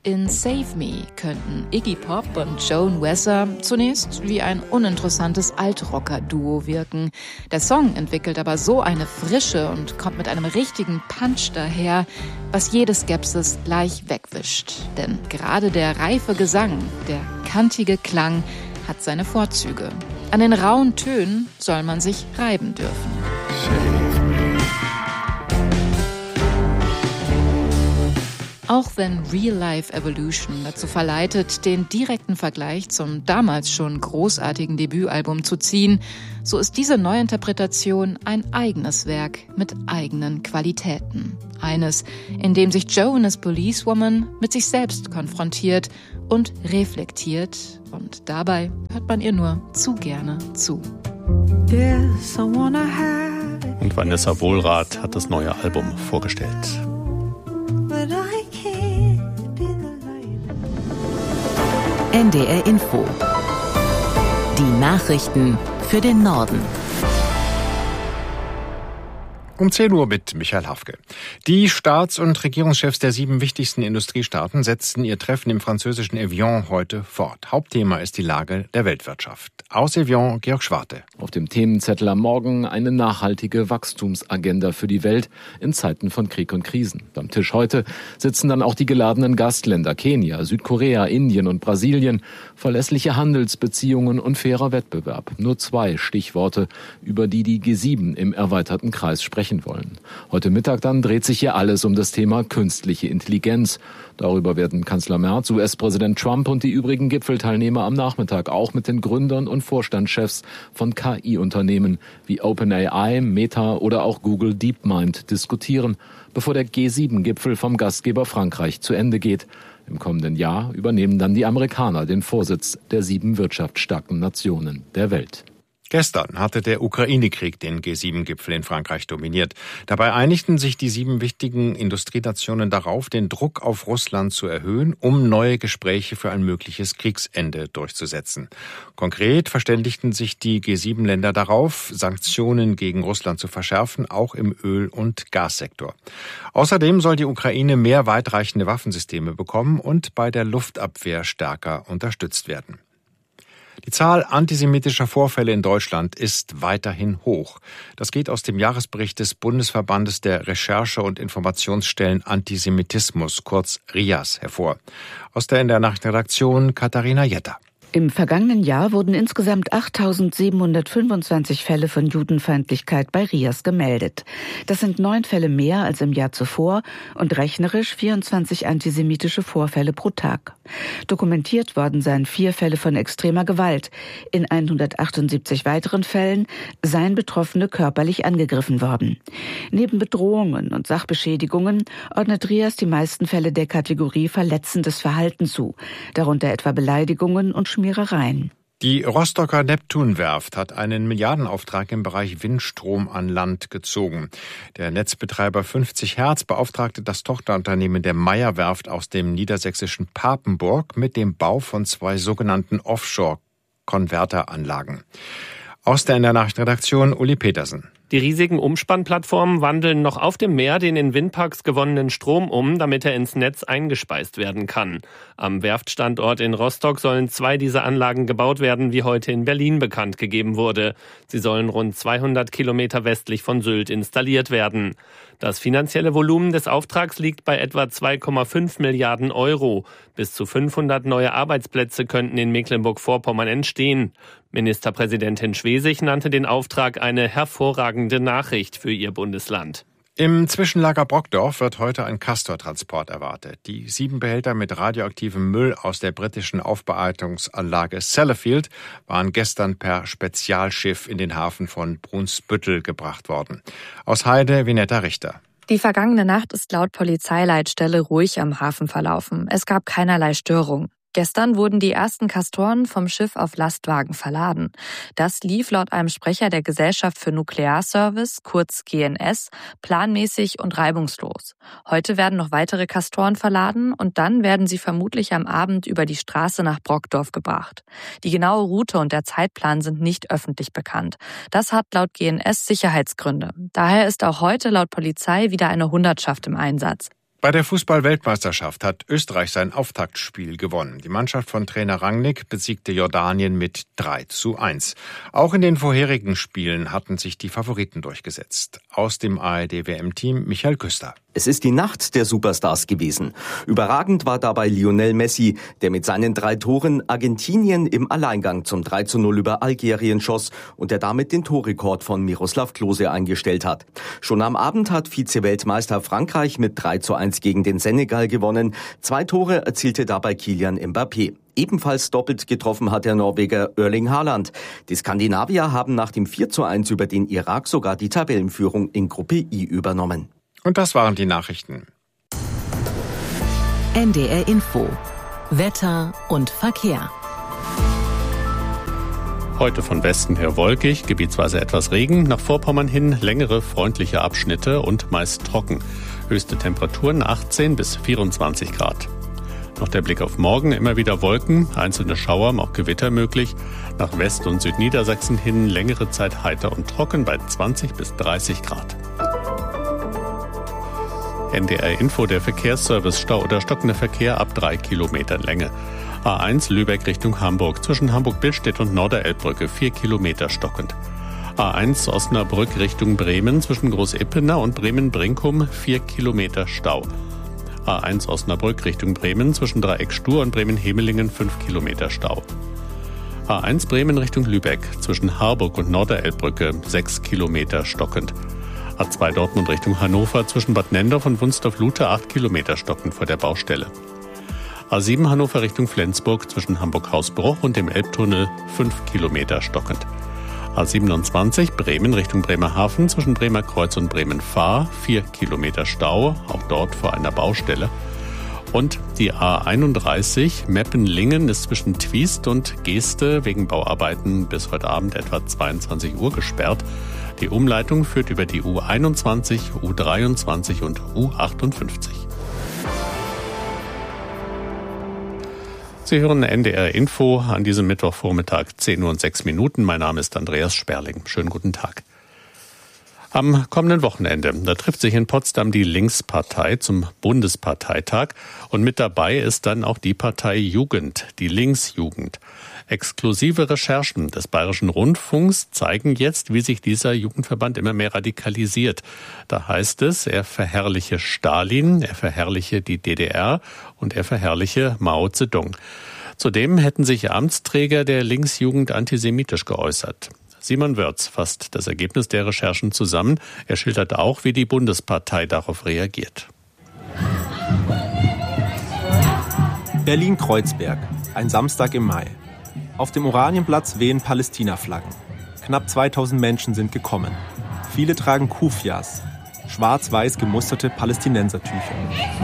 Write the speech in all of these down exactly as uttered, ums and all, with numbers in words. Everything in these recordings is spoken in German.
In Save Me könnten Iggy Pop und Joan Wesser zunächst wie ein uninteressantes Altrocker-Duo wirken. Der Song entwickelt aber so eine Frische und kommt mit einem richtigen Punch daher, was jede Skepsis gleich wegwischt. Denn gerade der reife Gesang, der kantige Klang hat seine Vorzüge. An den rauen Tönen soll man sich reiben dürfen. Auch wenn Real-Life Evolution dazu verleitet, den direkten Vergleich zum damals schon großartigen Debütalbum zu ziehen, so ist diese Neuinterpretation ein eigenes Werk mit eigenen Qualitäten. Eines, in dem sich Joan as Policewoman mit sich selbst konfrontiert und reflektiert, und dabei hört man ihr nur zu gerne zu. Und Vanessa Wohlrath hat das neue Album vorgestellt. N D R Info. Die Nachrichten für den Norden. Um zehn Uhr mit Michael Hafke. Die Staats- und Regierungschefs der sieben wichtigsten Industriestaaten setzten ihr Treffen im französischen Evian heute fort. Hauptthema ist die Lage der Weltwirtschaft. Aus Evian, Georg Schwarte. Auf dem Themenzettel am Morgen eine nachhaltige Wachstumsagenda für die Welt in Zeiten von Krieg und Krisen. Beim Tisch heute sitzen dann auch die geladenen Gastländer Kenia, Südkorea, Indien und Brasilien. Verlässliche Handelsbeziehungen und fairer Wettbewerb. Nur zwei Stichworte, über die die G sieben im erweiterten Kreis sprechen wollen. Heute Mittag dann dreht sich hier alles um das Thema künstliche Intelligenz. Darüber werden Kanzler Merz, U S-Präsident Trump und die übrigen Gipfelteilnehmer am Nachmittag auch mit den Gründern und Vorstandschefs von K I-Unternehmen wie OpenAI, Meta oder auch Google DeepMind diskutieren, bevor der G sieben Gipfel vom Gastgeber Frankreich zu Ende geht. Im kommenden Jahr übernehmen dann die Amerikaner den Vorsitz der sieben wirtschaftsstarken Nationen der Welt. Gestern hatte der Ukraine-Krieg den G sieben Gipfel in Frankreich dominiert. Dabei einigten sich die sieben wichtigen Industrienationen darauf, den Druck auf Russland zu erhöhen, um neue Gespräche für ein mögliches Kriegsende durchzusetzen. Konkret verständigten sich die G sieben Länder darauf, Sanktionen gegen Russland zu verschärfen, auch im Öl- und Gassektor. Außerdem soll die Ukraine mehr weitreichende Waffensysteme bekommen und bei der Luftabwehr stärker unterstützt werden. Die Zahl antisemitischer Vorfälle in Deutschland ist weiterhin hoch. Das geht aus dem Jahresbericht des Bundesverbandes der Recherche- und Informationsstellen Antisemitismus, kurz R I A S, hervor. Aus der in der Nachrichtenredaktion Katharina Jetter. Im vergangenen Jahr wurden insgesamt achttausendsiebenhundertfünfundzwanzig Fälle von Judenfeindlichkeit bei R I A S gemeldet. Das sind neun Fälle mehr als im Jahr zuvor und rechnerisch vierundzwanzig antisemitische Vorfälle pro Tag. Dokumentiert worden seien vier Fälle von extremer Gewalt. In hundertachtundsiebzig weiteren Fällen seien Betroffene körperlich angegriffen worden. Neben Bedrohungen und Sachbeschädigungen ordnet R I A S die meisten Fälle der Kategorie verletzendes Verhalten zu, darunter etwa Beleidigungen und Schmierereien. Die Rostocker Neptunwerft hat einen Milliardenauftrag im Bereich Windstrom an Land gezogen. Der Netzbetreiber fünfzig Hertz beauftragte das Tochterunternehmen der Meyer-Werft aus dem niedersächsischen Papenburg mit dem Bau von zwei sogenannten Offshore-Konverteranlagen. Aus der in der Nachrichtenredaktion Uli Petersen. Die riesigen Umspannplattformen wandeln noch auf dem Meer den in Windparks gewonnenen Strom um, damit er ins Netz eingespeist werden kann. Am Werftstandort in Rostock sollen zwei dieser Anlagen gebaut werden, wie heute in Berlin bekannt gegeben wurde. Sie sollen rund zweihundert Kilometer westlich von Sylt installiert werden. Das finanzielle Volumen des Auftrags liegt bei etwa zwei Komma fünf Milliarden Euro. Bis zu fünfhundert neue Arbeitsplätze könnten in Mecklenburg-Vorpommern entstehen. Ministerpräsidentin Schwesig nannte den Auftrag eine hervorragende Nachricht für ihr Bundesland. Im Zwischenlager Brockdorf wird heute ein Castor-Transport erwartet. Die sieben Behälter mit radioaktivem Müll aus der britischen Aufbereitungsanlage Sellafield waren gestern per Spezialschiff in den Hafen von Brunsbüttel gebracht worden. Aus Heide, Vinetta Richter. Die vergangene Nacht ist laut Polizeileitstelle ruhig am Hafen verlaufen. Es gab keinerlei Störung. Gestern wurden die ersten Castoren vom Schiff auf Lastwagen verladen. Das lief laut einem Sprecher der Gesellschaft für Nuklearservice, kurz G N S, planmäßig und reibungslos. Heute werden noch weitere Castoren verladen und dann werden sie vermutlich am Abend über die Straße nach Brockdorf gebracht. Die genaue Route und der Zeitplan sind nicht öffentlich bekannt. Das hat laut G N S Sicherheitsgründe. Daher ist auch heute laut Polizei wieder eine Hundertschaft im Einsatz. Bei der Fußball-Weltmeisterschaft hat Österreich sein Auftaktspiel gewonnen. Die Mannschaft von Trainer Rangnick besiegte Jordanien mit drei zu eins. Auch in den vorherigen Spielen hatten sich die Favoriten durchgesetzt. Aus dem A R D-W M-Team Michael Küster. Es ist die Nacht der Superstars gewesen. Überragend war dabei Lionel Messi, der mit seinen drei Toren Argentinien im Alleingang zum drei zu null über Algerien schoss und der damit den Torrekord von Miroslav Klose eingestellt hat. Schon am Abend hat Vize-Weltmeister Frankreich mit drei zu eins gegen den Senegal gewonnen. Zwei Tore erzielte dabei Kylian Mbappé. Ebenfalls doppelt getroffen hat der Norweger Erling Haaland. Die Skandinavier haben nach dem vier zu eins über den Irak sogar die Tabellenführung in Gruppe I übernommen. Und das waren die Nachrichten. N D R Info. Wetter und Verkehr. Heute von Westen her wolkig, gebietsweise etwas Regen, nach Vorpommern hin längere freundliche Abschnitte und meist trocken. Höchste Temperaturen achtzehn bis vierundzwanzig Grad. Noch der Blick auf morgen, immer wieder Wolken, einzelne Schauer, auch Gewitter möglich. Nach West- und Südniedersachsen hin längere Zeit heiter und trocken bei zwanzig bis dreißig Grad. N D R Info, der Verkehrsservice, Stau oder stockender Verkehr ab drei Kilometern Länge. A eins Lübeck Richtung Hamburg, zwischen Hamburg-Billstedt und Norderelbbrücke vier Kilometer stockend. A eins Osnabrück Richtung Bremen, zwischen Groß-Ippener und Bremen-Brinkum vier Kilometer Stau. A eins Osnabrück Richtung Bremen, zwischen Dreieck-Stur und Bremen-Hemelingen fünf Kilometer Stau. A eins Bremen Richtung Lübeck, zwischen Harburg und Norderelbbrücke sechs Kilometer stockend. A zwei Dortmund Richtung Hannover, zwischen Bad Nendorf und Wunstorf-Lute acht Kilometer stockend vor der Baustelle. A sieben Hannover Richtung Flensburg, zwischen Hamburg-Hausbruch und dem Elbtunnel fünf Kilometer stockend. A siebenundzwanzig Bremen Richtung Bremerhaven, zwischen Bremerkreuz und Bremen-Fahr vier Kilometer Stau, auch dort vor einer Baustelle. Und die A einunddreißig Meppen-Lingen ist zwischen Twiest und Geeste wegen Bauarbeiten bis heute Abend etwa zweiundzwanzig Uhr gesperrt. Die Umleitung führt über die U einundzwanzig, U dreiundzwanzig und U achtundfünfzig. Sie hören N D R Info an diesem Mittwochvormittag, zehn Uhr und sechs Minuten. Mein Name ist Andreas Sperling. Schönen guten Tag. Am kommenden Wochenende, da trifft sich in Potsdam die Linkspartei zum Bundesparteitag und mit dabei ist dann auch die Partei Jugend, die Linksjugend. Exklusive Recherchen des Bayerischen Rundfunks zeigen jetzt, wie sich dieser Jugendverband immer mehr radikalisiert. Da heißt es, er verherrliche Stalin, er verherrliche die D D R und er verherrliche Mao Zedong. Zudem hätten sich Amtsträger der Linksjugend antisemitisch geäußert. Simon Wörz fasst das Ergebnis der Recherchen zusammen. Er schildert auch, wie die Bundespartei darauf reagiert. Berlin-Kreuzberg, ein Samstag im Mai. Auf dem Oranienplatz wehen Palästina-Flaggen. Knapp zweitausend Menschen sind gekommen. Viele tragen Kufias, schwarz-weiß gemusterte Palästinensertücher.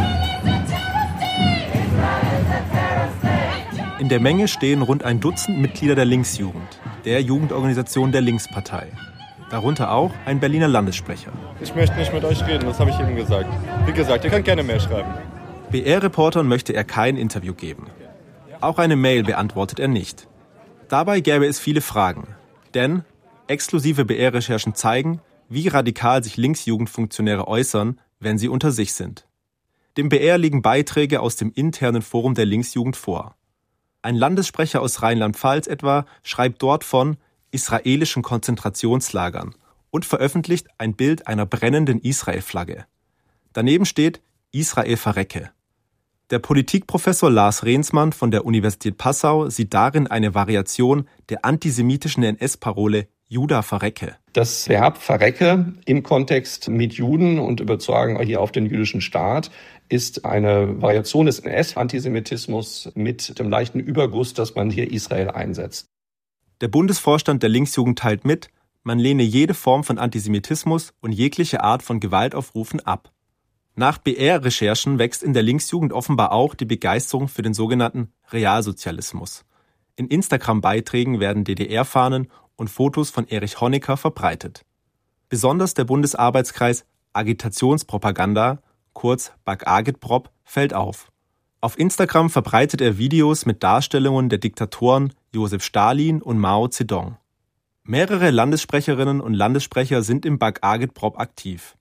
In der Menge stehen rund ein Dutzend Mitglieder der Linksjugend, der Jugendorganisation der Linkspartei. Darunter auch ein Berliner Landessprecher. Ich möchte nicht mit euch reden, das habe ich eben gesagt. Wie gesagt, ihr könnt gerne mehr schreiben. B R-Reportern möchte er kein Interview geben. Auch eine Mail beantwortet er nicht. Dabei gäbe es viele Fragen. Denn exklusive B R-Recherchen zeigen, wie radikal sich Linksjugendfunktionäre äußern, wenn sie unter sich sind. Dem B R liegen Beiträge aus dem internen Forum der Linksjugend vor. Ein Landessprecher aus Rheinland-Pfalz etwa schreibt dort von israelischen Konzentrationslagern und veröffentlicht ein Bild einer brennenden Israel-Flagge. Daneben steht Israel verrecke. Der Politikprofessor Lars Rehnsmann von der Universität Passau sieht darin eine Variation der antisemitischen N S-Parole Juda verrecke. Das Verb verrecke im Kontext mit Juden und übertragen hier auf den jüdischen Staat ist eine Variation des N S-Antisemitismus mit dem leichten Überguss, dass man hier Israel einsetzt. Der Bundesvorstand der Linksjugend teilt mit, man lehne jede Form von Antisemitismus und jegliche Art von Gewaltaufrufen ab. Nach B R-Recherchen wächst in der Linksjugend offenbar auch die Begeisterung für den sogenannten Realsozialismus. In Instagram-Beiträgen werden D D R-Fahnen und Fotos von Erich Honecker verbreitet. Besonders der Bundesarbeitskreis Agitationspropaganda, kurz BAG-Agitprop, fällt auf. Auf Instagram verbreitet er Videos mit Darstellungen der Diktatoren Josef Stalin und Mao Zedong. Mehrere Landessprecherinnen und Landessprecher sind im BAG-Agitprop aktiv.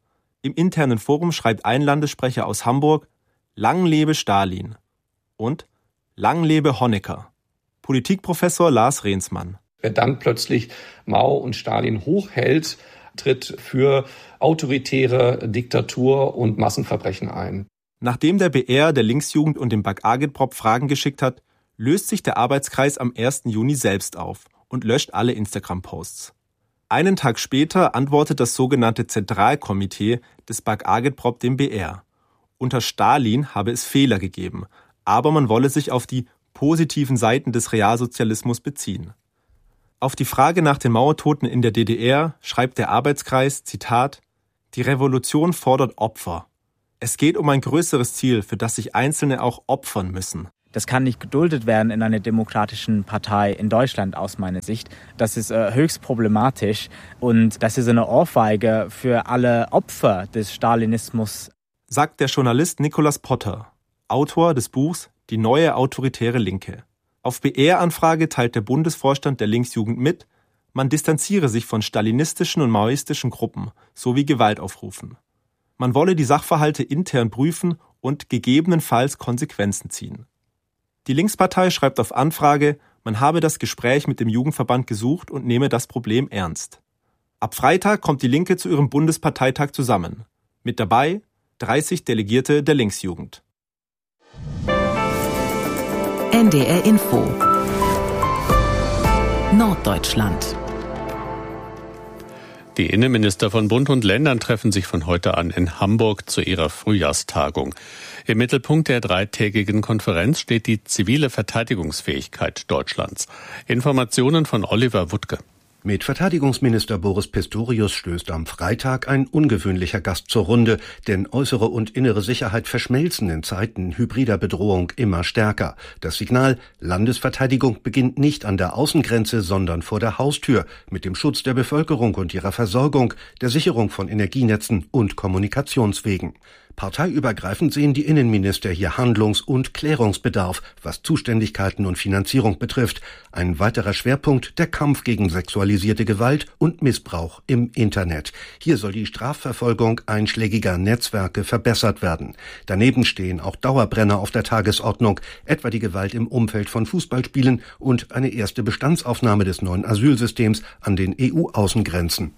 Im internen Forum schreibt ein Landessprecher aus Hamburg: Lang lebe Stalin und Lang lebe Honecker. Politikprofessor Lars Rehnsmann. Wer dann plötzlich Mao und Stalin hochhält, tritt für autoritäre Diktatur und Massenverbrechen ein. Nachdem der B R der Linksjugend und dem Bak Agitprop Fragen geschickt hat, löst sich der Arbeitskreis am ersten Juni selbst auf und löscht alle Instagram-Posts. Einen Tag später antwortet das sogenannte Zentralkomitee des Bak Agitprop dem B R. Unter Stalin habe es Fehler gegeben, aber man wolle sich auf die positiven Seiten des Realsozialismus beziehen. Auf die Frage nach den Mauertoten in der D D R schreibt der Arbeitskreis, Zitat, die Revolution fordert Opfer. Es geht um ein größeres Ziel, für das sich Einzelne auch opfern müssen. Das kann nicht geduldet werden in einer demokratischen Partei in Deutschland aus meiner Sicht. Das ist äh, höchst problematisch und das ist eine Ohrfeige für alle Opfer des Stalinismus. Sagt der Journalist Nicolas Potter, Autor des Buchs Die neue autoritäre Linke. Auf B R-Anfrage teilt der Bundesvorstand der Linksjugend mit, man distanziere sich von stalinistischen und maoistischen Gruppen sowie Gewaltaufrufen. Man wolle die Sachverhalte intern prüfen und gegebenenfalls Konsequenzen ziehen. Die Linkspartei schreibt auf Anfrage, man habe das Gespräch mit dem Jugendverband gesucht und nehme das Problem ernst. Ab Freitag kommt die Linke zu ihrem Bundesparteitag zusammen. Mit dabei dreißig Delegierte der Linksjugend. N D R Info Norddeutschland. Die Innenminister von Bund und Ländern treffen sich von heute an in Hamburg zu ihrer Frühjahrstagung. Im Mittelpunkt der dreitägigen Konferenz steht die zivile Verteidigungsfähigkeit Deutschlands. Informationen von Oliver Wuttke. Mit Verteidigungsminister Boris Pistorius stößt am Freitag ein ungewöhnlicher Gast zur Runde, denn äußere und innere Sicherheit verschmelzen in Zeiten hybrider Bedrohung immer stärker. Das Signal: Landesverteidigung beginnt nicht an der Außengrenze, sondern vor der Haustür, mit dem Schutz der Bevölkerung und ihrer Versorgung, der Sicherung von Energienetzen und Kommunikationswegen. Parteiübergreifend sehen die Innenminister hier Handlungs- und Klärungsbedarf, was Zuständigkeiten und Finanzierung betrifft. Ein weiterer Schwerpunkt: der Kampf gegen sexualisierte Gewalt und Missbrauch im Internet. Hier soll die Strafverfolgung einschlägiger Netzwerke verbessert werden. Daneben stehen auch Dauerbrenner auf der Tagesordnung, etwa die Gewalt im Umfeld von Fußballspielen und eine erste Bestandsaufnahme des neuen Asylsystems an den E U-Außengrenzen.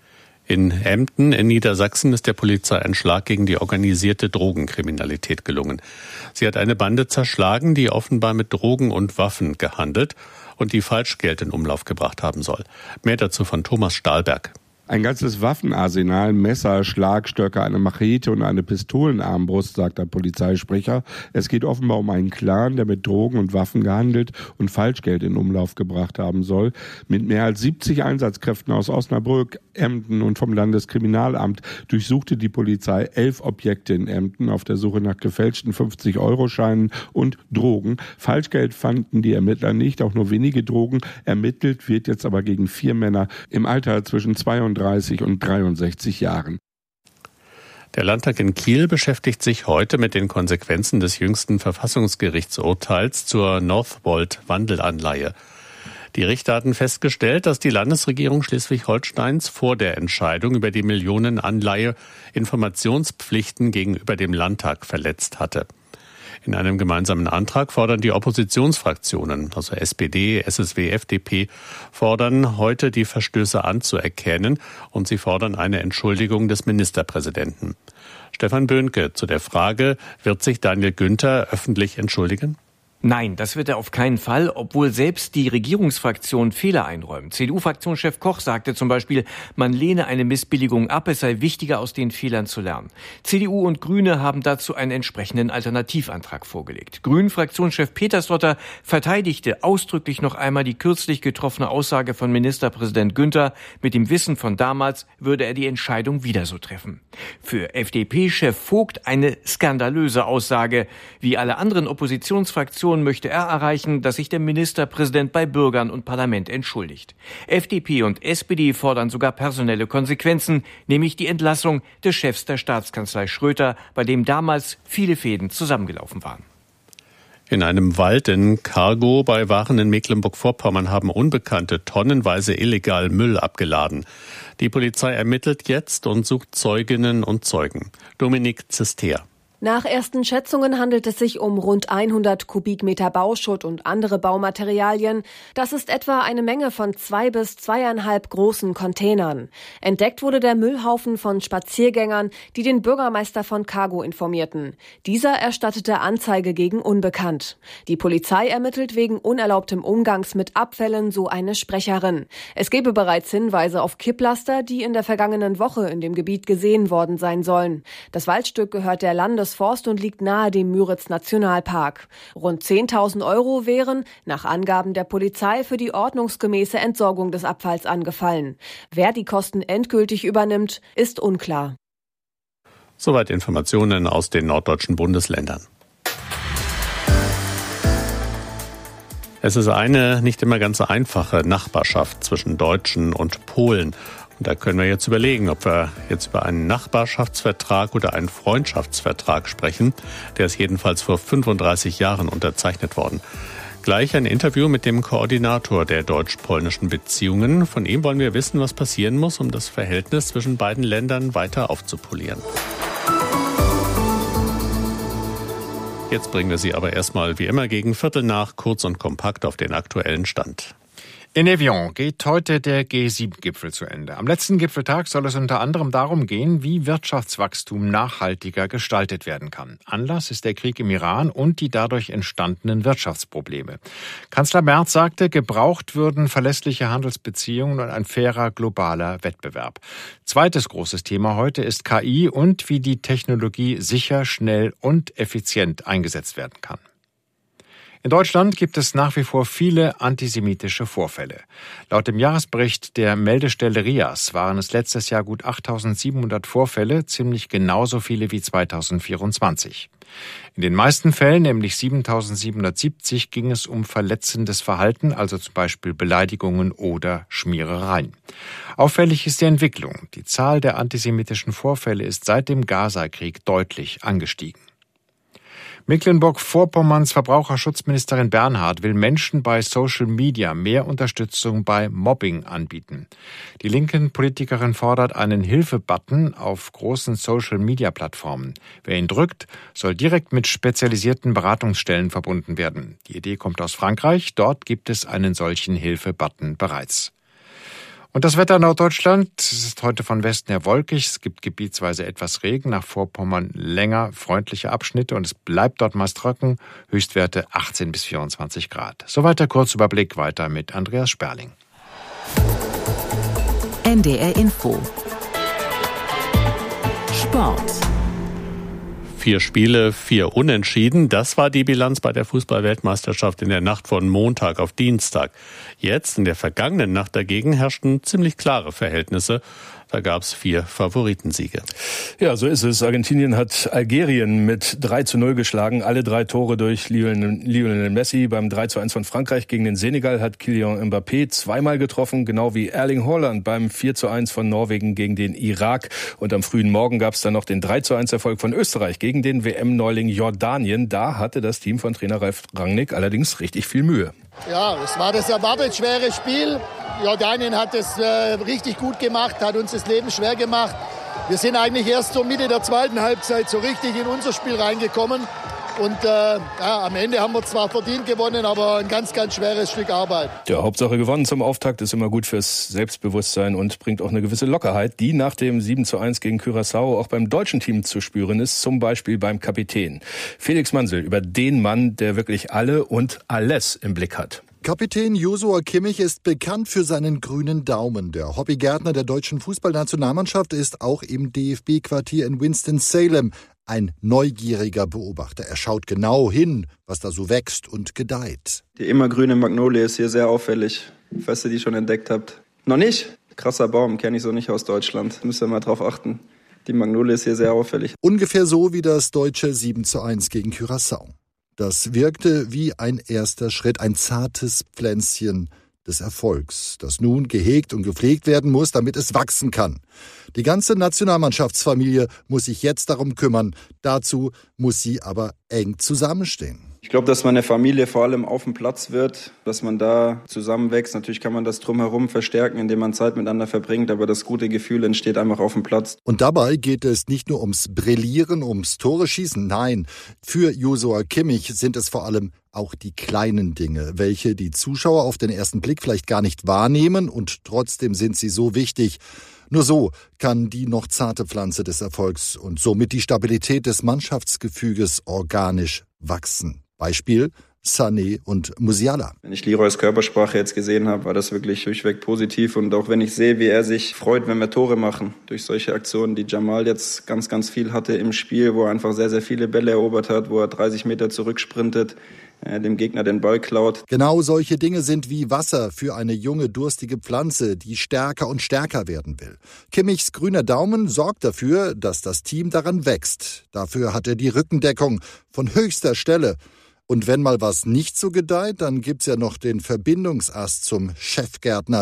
In Emden in Niedersachsen ist der Polizei ein Schlag gegen die organisierte Drogenkriminalität gelungen. Sie hat eine Bande zerschlagen, die offenbar mit Drogen und Waffen gehandelt und die Falschgeld in Umlauf gebracht haben soll. Mehr dazu von Thomas Stahlberg. Ein ganzes Waffenarsenal, Messer, Schlagstöcke, eine Machete und eine Pistolenarmbrust, sagt der Polizeisprecher. Es geht offenbar um einen Clan, der mit Drogen und Waffen gehandelt und Falschgeld in Umlauf gebracht haben soll. Mit mehr als siebzig Einsatzkräften aus Osnabrück, Emden und vom Landeskriminalamt durchsuchte die Polizei elf Objekte in Emden auf der Suche nach gefälschten fünfzig-Euro-Scheinen und Drogen. Falschgeld fanden die Ermittler nicht, auch nur wenige Drogen. Ermittelt wird jetzt aber gegen vier Männer im Alter zwischen zweiunddreißig und dreiundsechzig Jahren. Der Landtag in Kiel beschäftigt sich heute mit den Konsequenzen des jüngsten Verfassungsgerichtsurteils zur Northvolt-Wandelanleihe. Die Richter hatten festgestellt, dass die Landesregierung Schleswig-Holsteins vor der Entscheidung über die Millionenanleihe Informationspflichten gegenüber dem Landtag verletzt hatte. In einem gemeinsamen Antrag fordern die Oppositionsfraktionen, also S P D, S S W, F D P, fordern heute die Verstöße anzuerkennen und sie fordern eine Entschuldigung des Ministerpräsidenten. Stefan Böhnke zu der Frage, wird sich Daniel Günther öffentlich entschuldigen? Nein, das wird er auf keinen Fall, obwohl selbst die Regierungsfraktion Fehler einräumt. C D U-Fraktionschef Koch sagte zum Beispiel, man lehne eine Missbilligung ab, es sei wichtiger, aus den Fehlern zu lernen. C D U und Grüne haben dazu einen entsprechenden Alternativantrag vorgelegt. Grünen-Fraktionschef Petersdotter verteidigte ausdrücklich noch einmal die kürzlich getroffene Aussage von Ministerpräsident Günther. Mit dem Wissen von damals würde er die Entscheidung wieder so treffen. Für F D P-Chef Vogt eine skandalöse Aussage. Wie alle anderen Oppositionsfraktionen möchte er erreichen, dass sich der Ministerpräsident bei Bürgern und Parlament entschuldigt. F D P und S P D fordern sogar personelle Konsequenzen, nämlich die Entlassung des Chefs der Staatskanzlei Schröter, bei dem damals viele Fäden zusammengelaufen waren. In einem Wald in Cargo bei Waren in Mecklenburg-Vorpommern haben Unbekannte tonnenweise illegal Müll abgeladen. Die Polizei ermittelt jetzt und sucht Zeuginnen und Zeugen. Dominik Zister. Nach ersten Schätzungen handelt es sich um rund hundert Kubikmeter Bauschutt und andere Baumaterialien. Das ist etwa eine Menge von zwei bis zweieinhalb großen Containern. Entdeckt wurde der Müllhaufen von Spaziergängern, die den Bürgermeister von Cargo informierten. Dieser erstattete Anzeige gegen Unbekannt. Die Polizei ermittelt wegen unerlaubtem Umgangs mit Abfällen, so eine Sprecherin. Es gebe bereits Hinweise auf Kipplaster, die in der vergangenen Woche in dem Gebiet gesehen worden sein sollen. Das Waldstück gehört der Landes Forst und liegt nahe dem Müritz-Nationalpark. Rund zehntausend Euro wären, nach Angaben der Polizei, für die ordnungsgemäße Entsorgung des Abfalls angefallen. Wer die Kosten endgültig übernimmt, ist unklar. Soweit Informationen aus den norddeutschen Bundesländern. Es ist eine nicht immer ganz einfache Nachbarschaft zwischen Deutschen und Polen. Und da können wir jetzt überlegen, ob wir jetzt über einen Nachbarschaftsvertrag oder einen Freundschaftsvertrag sprechen. Der ist jedenfalls vor fünfunddreißig Jahren unterzeichnet worden. Gleich ein Interview mit dem Koordinator der deutsch-polnischen Beziehungen. Von ihm wollen wir wissen, was passieren muss, um das Verhältnis zwischen beiden Ländern weiter aufzupolieren. Jetzt bringen wir Sie aber erstmal wie immer gegen Viertel nach kurz und kompakt auf den aktuellen Stand. In Evian geht heute der G sieben Gipfel zu Ende. Am letzten Gipfeltag soll es unter anderem darum gehen, wie Wirtschaftswachstum nachhaltiger gestaltet werden kann. Anlass ist der Krieg im Iran und die dadurch entstandenen Wirtschaftsprobleme. Kanzler Merz sagte, gebraucht würden verlässliche Handelsbeziehungen und ein fairer globaler Wettbewerb. Zweites großes Thema heute ist K I und wie die Technologie sicher, schnell und effizient eingesetzt werden kann. In Deutschland gibt es nach wie vor viele antisemitische Vorfälle. Laut dem Jahresbericht der Meldestelle R I A S waren es letztes Jahr gut achttausendsiebenhundert Vorfälle, ziemlich genauso viele wie zweitausendvierundzwanzig. In den meisten Fällen, nämlich siebentausendsiebenhundertsiebzig, ging es um verletzendes Verhalten, also zum Beispiel Beleidigungen oder Schmierereien. Auffällig ist die Entwicklung. Die Zahl der antisemitischen Vorfälle ist seit dem Gaza-Krieg deutlich angestiegen. Mecklenburg-Vorpommerns Verbraucherschutzministerin Bernhard will Menschen bei Social Media mehr Unterstützung bei Mobbing anbieten. Die linken Politikerin fordert einen Hilfe-Button auf großen Social-Media-Plattformen. Wer ihn drückt, soll direkt mit spezialisierten Beratungsstellen verbunden werden. Die Idee kommt aus Frankreich. Dort gibt es einen solchen Hilfe-Button bereits. Und das Wetter in Norddeutschland, es ist heute von Westen her wolkig, es gibt gebietsweise etwas Regen, nach Vorpommern länger freundliche Abschnitte und es bleibt dort meist trocken, Höchstwerte achtzehn bis vierundzwanzig Grad. Soweit der Kurzüberblick, weiter mit Andreas Sperling. N D R Info. Sport. Vier Spiele, vier Unentschieden. Das war die Bilanz bei der Fußball-Weltmeisterschaft in der Nacht von Montag auf Dienstag. Jetzt, in der vergangenen Nacht dagegen, herrschten ziemlich klare Verhältnisse. Da gab es vier Favoritensiege. Ja, so ist es. Argentinien hat Algerien mit drei zu null geschlagen. Alle drei Tore durch Lionel Messi. Beim drei zu eins von Frankreich gegen den Senegal hat Kylian Mbappé zweimal getroffen, genau wie Erling Haaland beim vier zu eins von Norwegen gegen den Irak. Und am frühen Morgen gab es dann noch den drei zu eins Erfolg von Österreich gegen den W M-Neuling Jordanien. Da hatte das Team von Trainer Ralf Rangnick allerdings richtig viel Mühe. Ja, es war das erwartet schwere Spiel. Jordanien hat es äh, richtig gut gemacht, hat uns das Leben schwer gemacht. Wir sind eigentlich erst zur Mitte der zweiten Halbzeit so richtig in unser Spiel reingekommen. Und äh, ja, am Ende haben wir zwar verdient gewonnen, aber ein ganz, ganz schweres Stück Arbeit. Ja, Hauptsache gewonnen zum Auftakt ist immer gut fürs Selbstbewusstsein und bringt auch eine gewisse Lockerheit, die nach dem sieben zu eins gegen Curaçao auch beim deutschen Team zu spüren ist, zum Beispiel beim Kapitän. Felix Mansel über den Mann, der wirklich alle und alles im Blick hat. Kapitän Joshua Kimmich ist bekannt für seinen grünen Daumen. Der Hobbygärtner der deutschen Fußballnationalmannschaft ist auch im D F B-Quartier in Winston-Salem ein neugieriger Beobachter. Er schaut genau hin, was da so wächst und gedeiht. Die immergrüne Magnolie ist hier sehr auffällig, falls ihr die schon entdeckt habt. Noch nicht? Krasser Baum, kenne ich so nicht aus Deutschland. Müsst ihr mal drauf achten. Die Magnolie ist hier sehr auffällig. Ungefähr so wie das deutsche sieben zu eins gegen Curaçao. Das wirkte wie ein erster Schritt, ein zartes Pflänzchen des Erfolgs, das nun gehegt und gepflegt werden muss, damit es wachsen kann. Die ganze Nationalmannschaftsfamilie muss sich jetzt darum kümmern. Dazu muss sie aber eng zusammenstehen. Ich glaube, dass man eine Familie vor allem auf dem Platz wird, dass man da zusammenwächst. Natürlich kann man das drumherum verstärken, indem man Zeit miteinander verbringt, aber das gute Gefühl entsteht einfach auf dem Platz. Und dabei geht es nicht nur ums Brillieren, ums Tore schießen, nein, für Joshua Kimmich sind es vor allem auch die kleinen Dinge, welche die Zuschauer auf den ersten Blick vielleicht gar nicht wahrnehmen und trotzdem sind sie so wichtig. Nur so kann die noch zarte Pflanze des Erfolgs und somit die Stabilität des Mannschaftsgefüges organisch wachsen. Beispiel Sané und Musiala. Wenn ich Leroys Körpersprache jetzt gesehen habe, war das wirklich durchweg positiv. Und auch wenn ich sehe, wie er sich freut, wenn wir Tore machen, durch solche Aktionen, die Jamal jetzt ganz, ganz viel hatte im Spiel, wo er einfach sehr, sehr viele Bälle erobert hat, wo er dreißig Meter zurücksprintet, äh, dem Gegner den Ball klaut. Genau solche Dinge sind wie Wasser für eine junge, durstige Pflanze, die stärker und stärker werden will. Kimmichs grüner Daumen sorgt dafür, dass das Team daran wächst. Dafür hat er die Rückendeckung von höchster Stelle. Und wenn mal was nicht so gedeiht, dann gibt's ja noch den Verbindungsast zum Chefgärtner